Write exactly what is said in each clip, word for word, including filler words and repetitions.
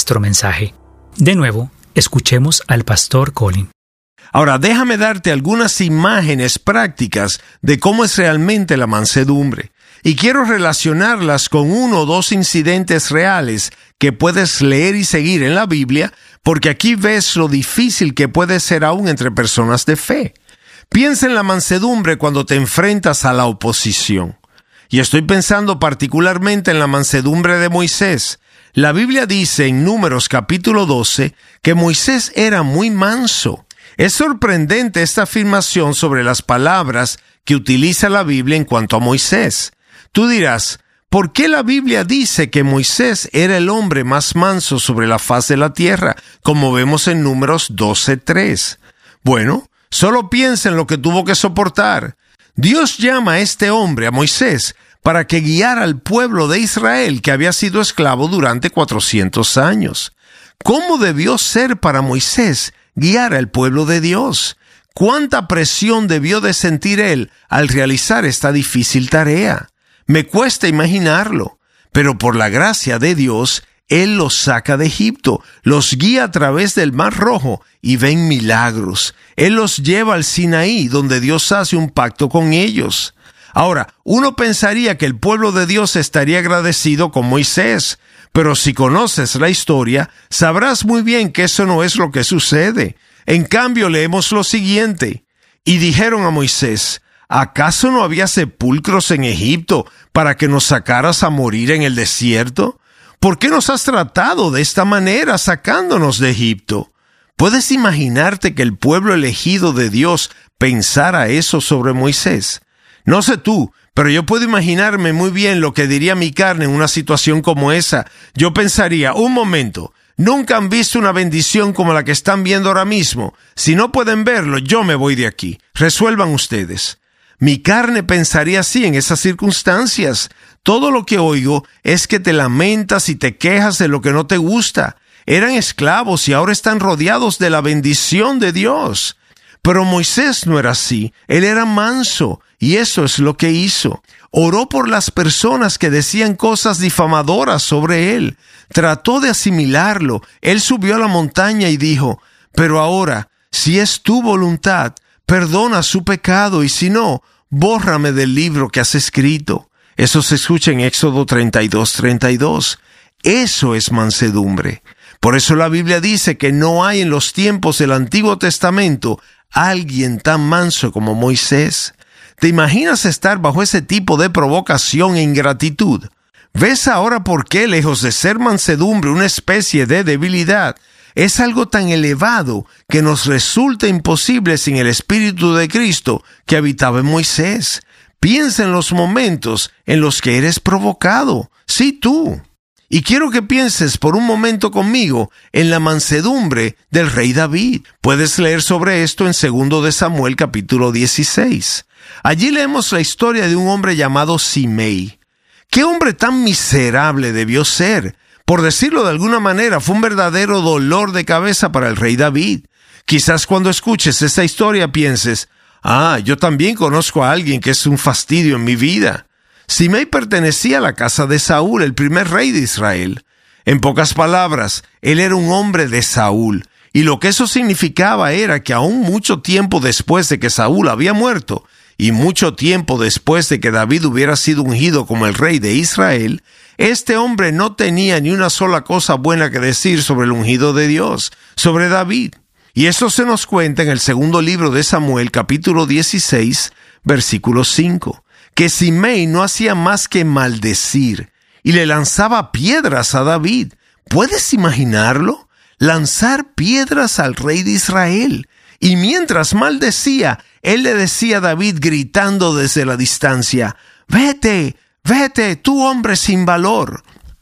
nuestro mensaje. De nuevo, escuchemos al pastor Colin. Ahora, déjame darte algunas imágenes prácticas de cómo es realmente la mansedumbre. Y quiero relacionarlas con uno o dos incidentes reales que puedes leer y seguir en la Biblia, porque aquí ves lo difícil que puede ser aún entre personas de fe. Piensa en la mansedumbre cuando te enfrentas a la oposición. Y estoy pensando particularmente en la mansedumbre de Moisés. La Biblia dice en Números capítulo doce que Moisés era muy manso. Es sorprendente esta afirmación sobre las palabras que utiliza la Biblia en cuanto a Moisés. Tú dirás, ¿por qué la Biblia dice que Moisés era el hombre más manso sobre la faz de la tierra, como vemos en Números doce tres? Bueno, solo piensa en lo que tuvo que soportar. Dios llama a este hombre, a Moisés, para que guiara al pueblo de Israel que había sido esclavo durante cuatrocientos años. ¿Cómo debió ser para Moisés guiar al pueblo de Dios? ¿Cuánta presión debió de sentir él al realizar esta difícil tarea? Me cuesta imaginarlo, pero por la gracia de Dios, Él los saca de Egipto, los guía a través del Mar Rojo y ven milagros. Él los lleva al Sinaí, donde Dios hace un pacto con ellos. Ahora, uno pensaría que el pueblo de Dios estaría agradecido con Moisés, pero si conoces la historia, sabrás muy bien que eso no es lo que sucede. En cambio, leemos lo siguiente. Y dijeron a Moisés, ¿acaso no había sepulcros en Egipto para que nos sacaras a morir en el desierto? ¿Por qué nos has tratado de esta manera sacándonos de Egipto? ¿Puedes imaginarte que el pueblo elegido de Dios pensara eso sobre Moisés? No sé tú, pero yo puedo imaginarme muy bien lo que diría mi carne en una situación como esa. Yo pensaría, un momento, nunca han visto una bendición como la que están viendo ahora mismo. Si no pueden verlo, yo me voy de aquí. Resuelvan ustedes. Mi carne pensaría así en esas circunstancias. Todo lo que oigo es que te lamentas y te quejas de lo que no te gusta. Eran esclavos y ahora están rodeados de la bendición de Dios. Pero Moisés no era así. Él era manso y eso es lo que hizo. Oró por las personas que decían cosas difamadoras sobre él. Trató de asimilarlo. Él subió a la montaña y dijo, pero ahora, si es tu voluntad, perdona su pecado y si no, bórrame del libro que has escrito. Eso se escucha en Éxodo treinta y dos, treinta y dos. Eso es mansedumbre. Por eso la Biblia dice que no hay en los tiempos del Antiguo Testamento alguien tan manso como Moisés. ¿Te imaginas estar bajo ese tipo de provocación e ingratitud? ¿Ves ahora por qué, lejos de ser mansedumbre una especie de debilidad, es algo tan elevado que nos resulta imposible sin el Espíritu de Cristo que habitaba en Moisés? Piensa en los momentos en los que eres provocado. Sí, tú. Y quiero que pienses por un momento conmigo en la mansedumbre del rey David. Puedes leer sobre esto en segundo de Samuel capítulo dieciséis. Allí leemos la historia de un hombre llamado Simei. ¿Qué hombre tan miserable debió ser? Por decirlo de alguna manera, fue un verdadero dolor de cabeza para el rey David. Quizás cuando escuches esta historia pienses, ah, yo también conozco a alguien que es un fastidio en mi vida. Simei pertenecía a la casa de Saúl, el primer rey de Israel. En pocas palabras, él era un hombre de Saúl, y lo que eso significaba era que aún mucho tiempo después de que Saúl había muerto, y mucho tiempo después de que David hubiera sido ungido como el rey de Israel, este hombre no tenía ni una sola cosa buena que decir sobre el ungido de Dios, sobre David. Y eso se nos cuenta en el segundo libro de Samuel, capítulo dieciséis, versículo cinco. Que Simei no hacía más que maldecir y le lanzaba piedras a David. ¿Puedes imaginarlo? Lanzar piedras al rey de Israel. Y mientras maldecía, él le decía a David gritando desde la distancia, «Vete, vete, tú hombre sin valor».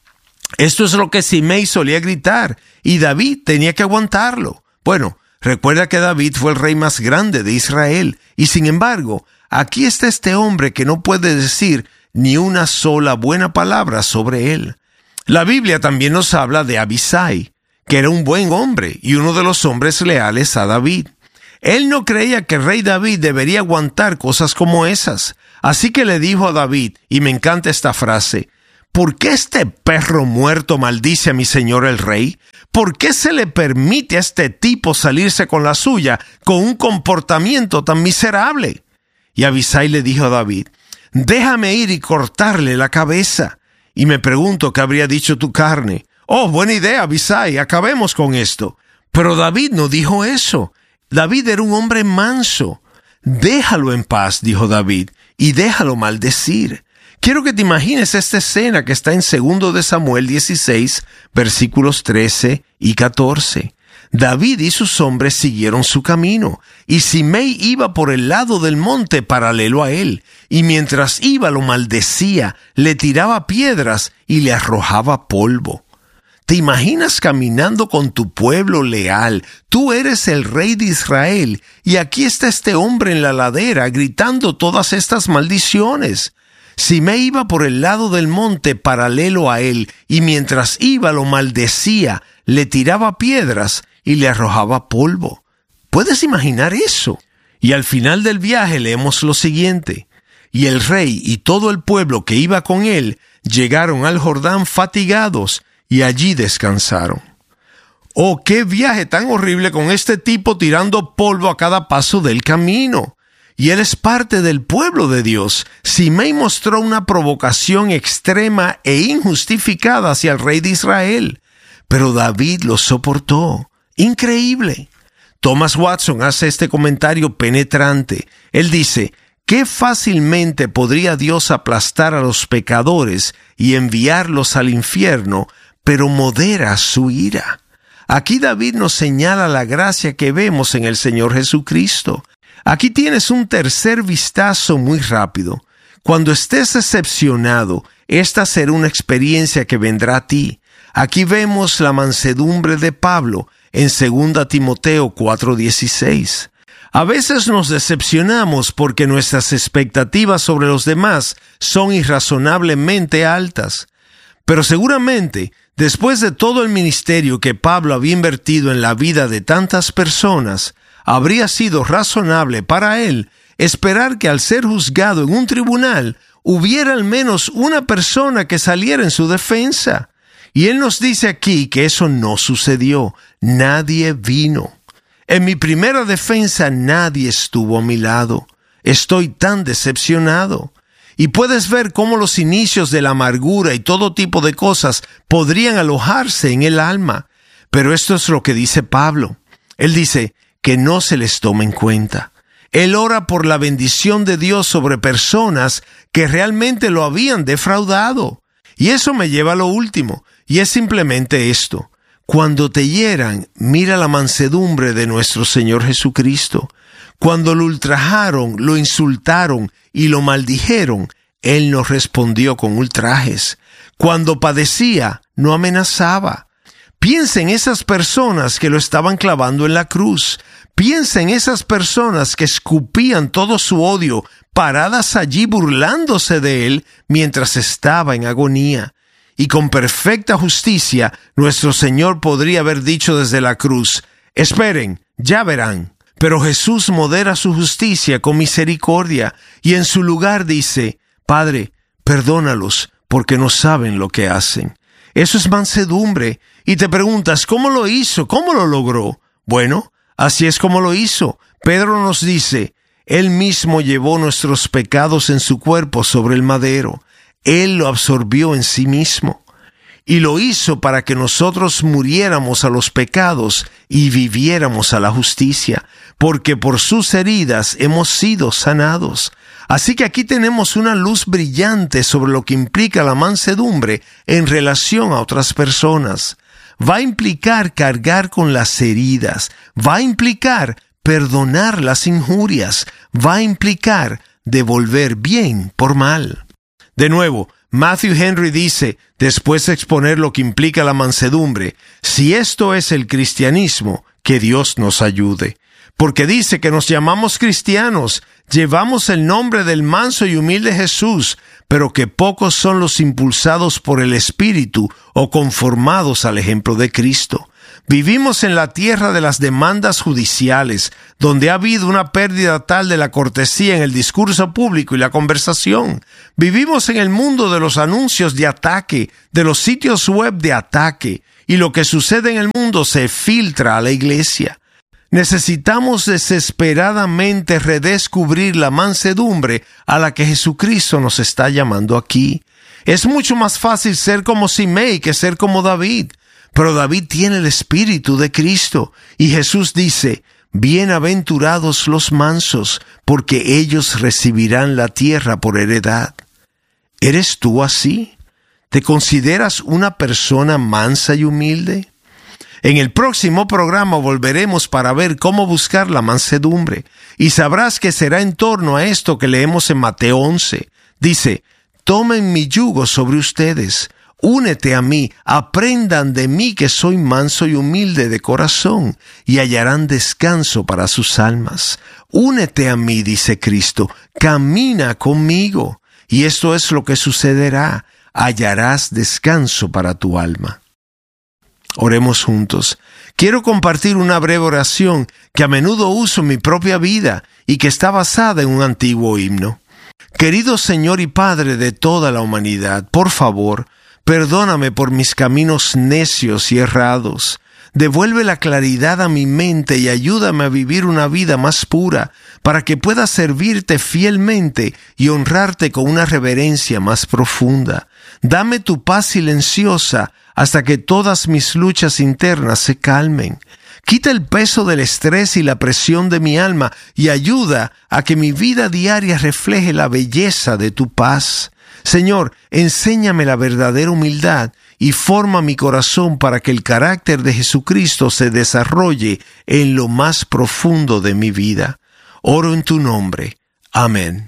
Esto es lo que Simei solía gritar y David tenía que aguantarlo. Bueno, recuerda que David fue el rey más grande de Israel y sin embargo, aquí está este hombre que no puede decir ni una sola buena palabra sobre él. La Biblia también nos habla de Abisai, que era un buen hombre y uno de los hombres leales a David. Él no creía que el rey David debería aguantar cosas como esas, así que le dijo a David, y me encanta esta frase, ¿por qué este perro muerto maldice a mi señor el rey? ¿Por qué se le permite a este tipo salirse con la suya con un comportamiento tan miserable? Y Abisai le dijo a David, déjame ir y cortarle la cabeza. Y me pregunto qué habría dicho tu carne. Oh, buena idea, Abisai, acabemos con esto. Pero David no dijo eso. David era un hombre manso. Déjalo en paz, dijo David, y déjalo maldecir. Quiero que te imagines esta escena que está en segundo de Samuel dieciséis, versículos trece y catorce. David y sus hombres siguieron su camino, y Simei iba por el lado del monte paralelo a él, y mientras iba lo maldecía, le tiraba piedras y le arrojaba polvo. ¿Te imaginas caminando con tu pueblo leal? Tú eres el rey de Israel, y aquí está este hombre en la ladera gritando todas estas maldiciones. Simei iba por el lado del monte paralelo a él, y mientras iba lo maldecía, le tiraba piedras y le arrojaba polvo. ¿Puedes imaginar eso? Y al final del viaje leemos lo siguiente. Y el rey y todo el pueblo que iba con él llegaron al Jordán fatigados, y allí descansaron. ¡Oh, qué viaje tan horrible con este tipo tirando polvo a cada paso del camino! Y él es parte del pueblo de Dios. Simei mostró una provocación extrema e injustificada hacia el rey de Israel, pero David lo soportó. ¡Increíble! Thomas Watson hace este comentario penetrante. Él dice, qué fácilmente podría Dios aplastar a los pecadores y enviarlos al infierno, pero modera su ira. Aquí David nos señala la gracia que vemos en el Señor Jesucristo. Aquí tienes un tercer vistazo muy rápido. Cuando estés decepcionado, esta será una experiencia que vendrá a ti. Aquí vemos la mansedumbre de Pablo en segunda Timoteo cuatro dieciséis. A veces nos decepcionamos porque nuestras expectativas sobre los demás son irrazonablemente altas. Pero seguramente, después de todo el ministerio que Pablo había invertido en la vida de tantas personas, habría sido razonable para él esperar que al ser juzgado en un tribunal hubiera al menos una persona que saliera en su defensa. Y él nos dice aquí que eso no sucedió. Nadie vino. En mi primera defensa nadie estuvo a mi lado. Estoy tan decepcionado. Y puedes ver cómo los inicios de la amargura y todo tipo de cosas podrían alojarse en el alma. Pero esto es lo que dice Pablo. Él dice que no se les tome en cuenta. Él ora por la bendición de Dios sobre personas que realmente lo habían defraudado. Y eso me lleva a lo último, y es simplemente esto. Cuando te hieran, mira la mansedumbre de nuestro Señor Jesucristo. Cuando lo ultrajaron, lo insultaron y lo maldijeron, Él no respondió con ultrajes. Cuando padecía, no amenazaba. Piensa en esas personas que lo estaban clavando en la cruz. Piensa en esas personas que escupían todo su odio, paradas allí burlándose de Él mientras estaba en agonía. Y con perfecta justicia, nuestro Señor podría haber dicho desde la cruz, esperen, ya verán. Pero Jesús modera su justicia con misericordia y en su lugar dice, Padre, perdónalos porque no saben lo que hacen. Eso es mansedumbre. Y te preguntas, ¿cómo lo hizo? ¿Cómo lo logró? Bueno, así es como lo hizo. Pedro nos dice, Él mismo llevó nuestros pecados en su cuerpo sobre el madero. Él lo absorbió en sí mismo. Y lo hizo para que nosotros muriéramos a los pecados y viviéramos a la justicia, porque por sus heridas hemos sido sanados. Así que aquí tenemos una luz brillante sobre lo que implica la mansedumbre en relación a otras personas. Va a implicar cargar con las heridas, va a implicar perdonar las injurias, va a implicar devolver bien por mal. De nuevo, Matthew Henry dice, después de exponer lo que implica la mansedumbre, si esto es el cristianismo, que Dios nos ayude. Porque dice que nos llamamos cristianos, llevamos el nombre del manso y humilde Jesús, pero que pocos son los impulsados por el Espíritu o conformados al ejemplo de Cristo. Vivimos en la tierra de las demandas judiciales, donde ha habido una pérdida tal de la cortesía en el discurso público y la conversación. Vivimos en el mundo de los anuncios de ataque, de los sitios web de ataque, y lo que sucede en el mundo se filtra a la iglesia. Necesitamos desesperadamente redescubrir la mansedumbre a la que Jesucristo nos está llamando aquí. Es mucho más fácil ser como Simei que ser como David. Pero David tiene el Espíritu de Cristo, y Jesús dice, bienaventurados los mansos, porque ellos recibirán la tierra por heredad. ¿Eres tú así? ¿Te consideras una persona mansa y humilde? En el próximo programa volveremos para ver cómo buscar la mansedumbre, y sabrás que será en torno a esto que leemos en Mateo once. Dice, tomen mi yugo sobre ustedes, únete a mí, aprendan de mí que soy manso y humilde de corazón, y hallarán descanso para sus almas. Únete a mí, dice Cristo, camina conmigo, y esto es lo que sucederá, hallarás descanso para tu alma. Oremos juntos. Quiero compartir una breve oración que a menudo uso en mi propia vida y que está basada en un antiguo himno. Querido Señor y Padre de toda la humanidad, por favor, perdóname por mis caminos necios y errados. Devuelve la claridad a mi mente y ayúdame a vivir una vida más pura, para que pueda servirte fielmente y honrarte con una reverencia más profunda. Dame tu paz silenciosa hasta que todas mis luchas internas se calmen. Quita el peso del estrés y la presión de mi alma y ayuda a que mi vida diaria refleje la belleza de tu paz. Señor, enséñame la verdadera humildad y forma mi corazón para que el carácter de Jesucristo se desarrolle en lo más profundo de mi vida. Oro en tu nombre. Amén.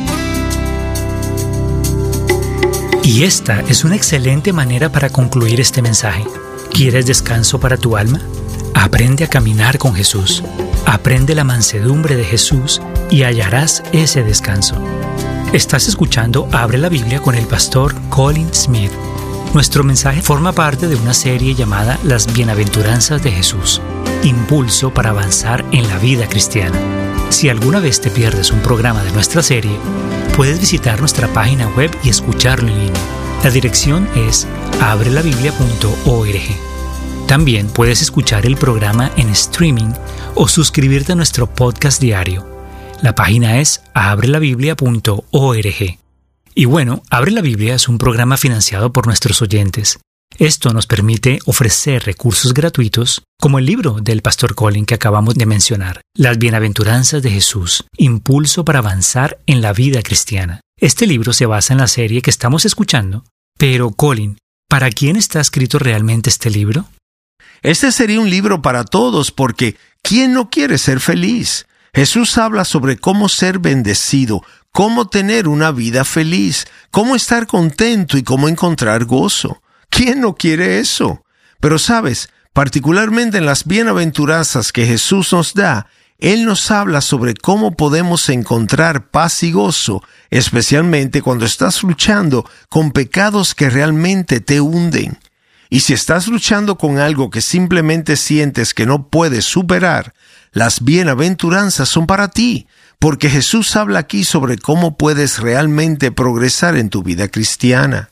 Y esta es una excelente manera para concluir este mensaje. ¿Quieres descanso para tu alma? Aprende a caminar con Jesús. Aprende la mansedumbre de Jesús y hallarás ese descanso. Estás escuchando Abre la Biblia con el pastor Colin Smith. Nuestro mensaje forma parte de una serie llamada Las Bienaventuranzas de Jesús, impulso para avanzar en la vida cristiana. Si alguna vez te pierdes un programa de nuestra serie, puedes visitar nuestra página web y escucharlo en línea. La dirección es abre la biblia punto org. También puedes escuchar el programa en streaming o suscribirte a nuestro podcast diario. La página es abre la biblia punto org. Y bueno, Abre la Biblia es un programa financiado por nuestros oyentes. Esto nos permite ofrecer recursos gratuitos, como el libro del pastor Colin que acabamos de mencionar, Las Bienaventuranzas de Jesús, impulso para avanzar en la vida cristiana. Este libro se basa en la serie que estamos escuchando. Pero, Colin, ¿para quién está escrito realmente este libro? Este sería un libro para todos porque ¿quién no quiere ser feliz? Jesús habla sobre cómo ser bendecido, cómo tener una vida feliz, cómo estar contento y cómo encontrar gozo. ¿Quién no quiere eso? Pero sabes, particularmente en las bienaventuranzas que Jesús nos da, Él nos habla sobre cómo podemos encontrar paz y gozo, especialmente cuando estás luchando con pecados que realmente te hunden. Y si estás luchando con algo que simplemente sientes que no puedes superar, las bienaventuranzas son para ti, porque Jesús habla aquí sobre cómo puedes realmente progresar en tu vida cristiana.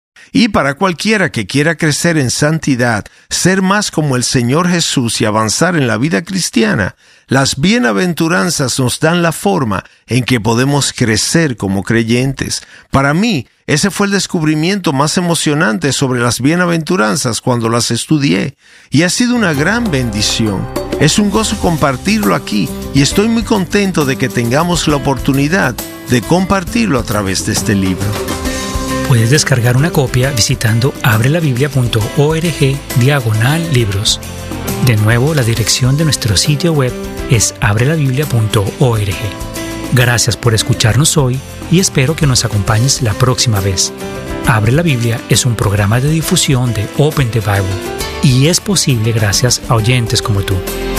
Y para cualquiera que quiera crecer en santidad, ser más como el Señor Jesús y avanzar en la vida cristiana, las bienaventuranzas nos dan la forma en que podemos crecer como creyentes. Para mí, ese fue el descubrimiento más emocionante sobre las bienaventuranzas cuando las estudié, y ha sido una gran bendición. Es un gozo compartirlo aquí, y estoy muy contento de que tengamos la oportunidad de compartirlo a través de este libro. Puedes descargar una copia visitando abre la biblia punto org diagonal libros. De nuevo, la dirección de nuestro sitio web es abre la biblia punto org. Gracias por escucharnos hoy y espero que nos acompañes la próxima vez. Abre la Biblia es un programa de difusión de Open the Bible y es posible gracias a oyentes como tú.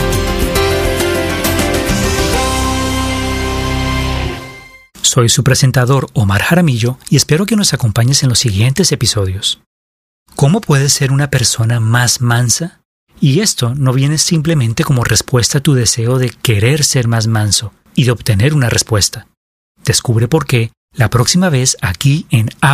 Soy su presentador Omar Jaramillo y espero que nos acompañes en los siguientes episodios. ¿Cómo puedes ser una persona más mansa? Y esto no viene simplemente como respuesta a tu deseo de querer ser más manso y de obtener una respuesta. Descubre por qué la próxima vez aquí en